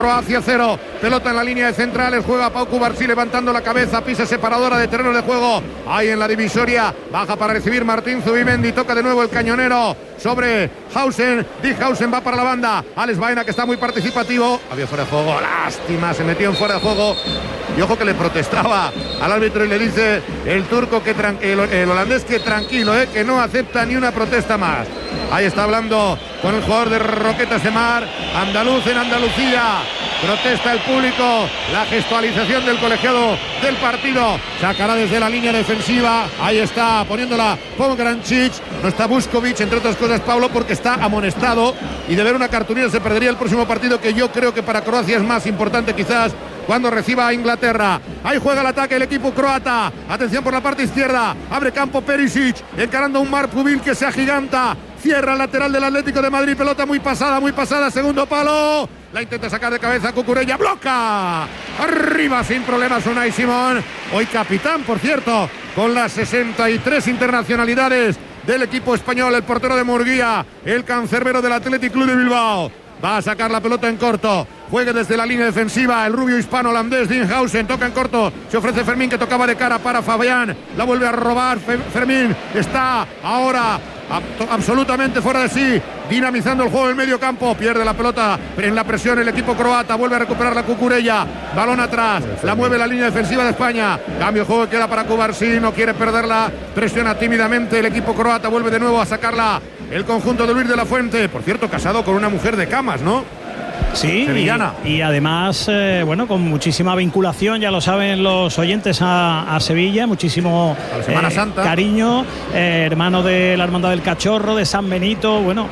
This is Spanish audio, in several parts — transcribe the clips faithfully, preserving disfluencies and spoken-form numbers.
Croacia cero, pelota en la línea de centrales, juega Pau Cubarsí levantando la cabeza, pisa separadora de terreno de juego, ahí en la divisoria, baja para recibir Martín Zubimendi, toca de nuevo el cañonero sobre Hausen, Dick Hausen va para la banda, Alex Baena que está muy participativo, había fuera de juego, lástima, se metió en fuera de juego, y ojo que le protestaba al árbitro y le dice el turco, que el, el holandés que tranquilo, eh, que no acepta ni una protesta más. Ahí está hablando con el jugador de Roquetas de Mar, andaluz en Andalucía. Protesta el público, la gestualización del colegiado del partido. Sacará desde la línea defensiva. Ahí está poniéndola Pograncic. No está Vuskovic, entre otras cosas, Pablo, porque está amonestado. Y de ver una cartulina se perdería el próximo partido, que yo creo que para Croacia es más importante quizás cuando reciba a Inglaterra. Ahí juega el ataque el equipo croata. Atención por la parte izquierda. Abre campo Perisic, encarando a un Marpubil que se agiganta. Cierra el lateral del Atlético de Madrid. Pelota muy pasada, muy pasada. Segundo palo. La intenta sacar de cabeza Cucurella. ¡Bloca! Arriba sin problemas Unai Simón. Hoy capitán, por cierto, con las sesenta y tres internacionalidades del equipo español. El portero de Murguía, el cancerbero del Athletic Club de Bilbao. Va a sacar la pelota en corto. Juegue desde la línea defensiva el rubio hispano-holandés Dinhausen. Toca en corto. Se ofrece Fermín, que tocaba de cara para Fabián. La vuelve a robar. Fermín está ahora absolutamente fuera de sí, dinamizando el juego en medio campo. Pierde la pelota en la presión el equipo croata. Vuelve a recuperar la Cucurella. Balón atrás. La mueve la línea defensiva de España. Cambio de juego que queda para Cubarsí. No quiere perderla. Presiona tímidamente el equipo croata. Vuelve de nuevo a sacarla el conjunto de Luis de la Fuente. Por cierto, casado con una mujer de camas, ¿no? Sí, y, y además, eh, bueno, con muchísima vinculación, ya lo saben los oyentes, a, a Sevilla, muchísimo a la Semana eh, Santa. Cariño, eh, hermano de la Hermandad del Cachorro, de San Benito, bueno,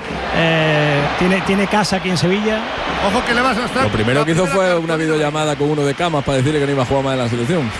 eh, tiene, tiene casa aquí en Sevilla. Ojo que le vas a estar. Lo primero que hizo fue una videollamada con uno de camas para decirle que no iba a jugar más en la selección.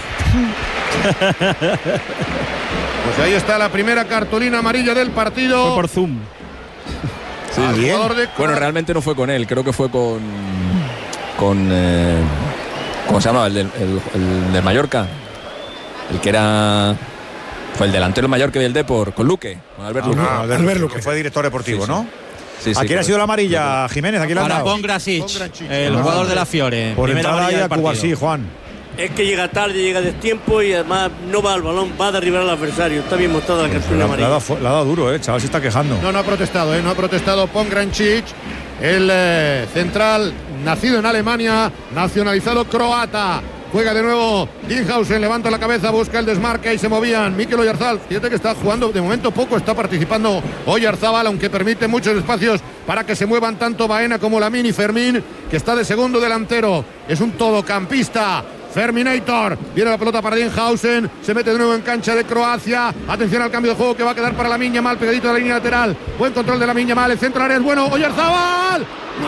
Pues ahí está la primera cartulina amarilla del partido. Fue por Zoom. Sí, de... Bueno, realmente no fue con él, creo que fue con con eh, ¿cómo se llamaba? El del, el, el del Mallorca, el que era fue el delantero del Mallorca y del Depor, con Luque, con Albert ah, Luque. No, Albert, Albert Luque, que fue director deportivo, sí, sí. ¿no? Sí, sí, ¿A quién ha sido la amarilla, Jiménez? Aquí la Para Pongracic, el ah, jugador de la Fiore. Por entrada ahí a Cubarsí, Juan. Es que llega tarde, llega de tiempo y además no va al balón, va a derribar al adversario. Está bien mostrada la cartulina amarilla. La ha dado duro, eh, chaval, se está quejando. No, no ha protestado, eh, no ha protestado Pograncic, el eh, central nacido en Alemania, nacionalizado croata. Juega de nuevo Dinhausen, levanta la cabeza, busca el desmarque y se movían Mikel Oyarzabal. Fíjate que está jugando de momento poco, está participando Oyarzabal, aunque permite muchos espacios para que se muevan tanto Baena como Lamine y Fermín, que está de segundo delantero. Es un todocampista. Ferminator, viene la pelota para Dinhausen, se mete de nuevo en cancha de Croacia. Atención al cambio de juego que va a quedar para Lamine Yamal, pegadito de la línea lateral. Buen control de Lamine Yamal, el centro área es bueno. Oyarzabal, ¡no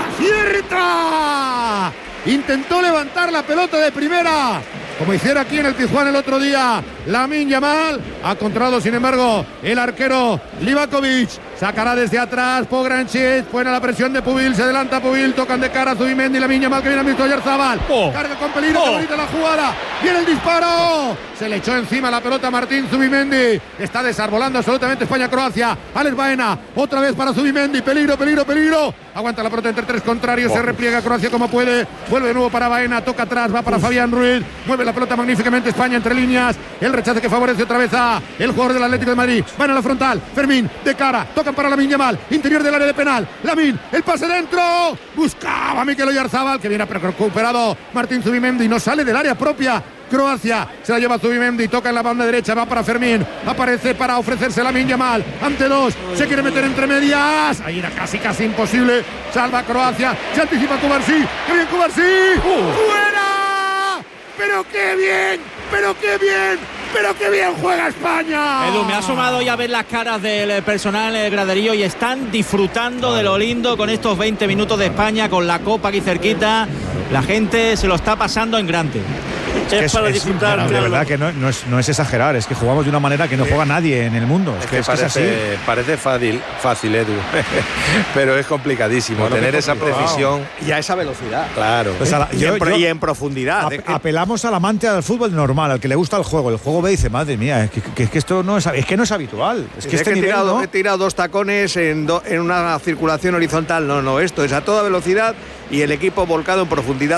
acierta! Intentó levantar la pelota de primera, como hiciera aquí en el Pizjuán el otro día Lamine Yamal. Ha controlado sin embargo el arquero Livakovic. Sacará desde atrás Pograncic, buena la presión de Pubil, se adelanta Pubil, tocan de cara a Zubimendi, Lamine Yamal que viene a visto Oyarzabal. Oh. Carga con peligro, oh. Qué bonita la jugada. Viene el disparo. Se le echó encima la pelota a Martín Zubimendi. Está desarbolando absolutamente España-Croacia. Alex Baena, otra vez para Zubimendi. Peligro, peligro, peligro. Aguanta la pelota entre tres contrarios, oh. Se repliega Croacia como puede. Vuelve de nuevo para Baena, toca atrás, va para Uf. Fabián Ruiz. Mueve la pelota magníficamente España entre líneas. El rechace que favorece otra vez a el jugador del Atlético de Madrid. Baena a la frontal, Fermín de cara, tocan para Lamine Yamal, interior del área de penal. Lamine, el pase dentro. Buscaba a Mikel Oyarzabal, que viene recuperado Martín Zubimendi. No sale del área propia. Croacia se la lleva Zubimendi, toca en la banda derecha, va para Fermín, aparece para ofrecerse Lamine Yamal, ante dos, se quiere meter entre medias, ahí era casi casi imposible, salva Croacia, se anticipa Cubarsí, ¡qué bien Cubarsí! Uh. ¡Fuera! ¡Pero qué bien! ¡Pero qué bien! ¡Pero qué bien juega España! Edu, me ha sumado ya ver las caras del personal en el graderío y están disfrutando de lo lindo con estos veinte minutos de España, con la copa aquí cerquita. La gente se lo está pasando en grande. Es, que es para es, disfrutar. Es, de verdad que no, no, es, no es exagerar, es que jugamos de una manera que no juega nadie en el mundo. Es, es que, que, es parece, que es así. Parece fácil, fácil, Edu. Pero es complicadísimo bueno, tener esa precisión y a esa velocidad. Claro. Pues la, y, yo, en, yo, y en profundidad. Ap, que... Apelamos al amante del fútbol normal, al que le gusta el juego. El juego ve y dice, madre mía, es que, que, que esto no es, es que no es habitual. Es que, es este que he, nivel, tirado, ¿no? he tirado dos tacones en, do, en una circulación horizontal. No, no, esto es a toda velocidad y el equipo volcado en profundidad.